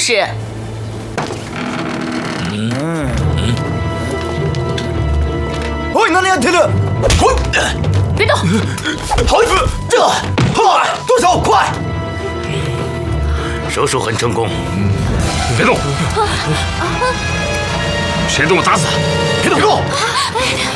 是。 おい、何やってる？ 别动！ 好，动手，快！ 手术很成功，别动！谁动我打死！ 别动！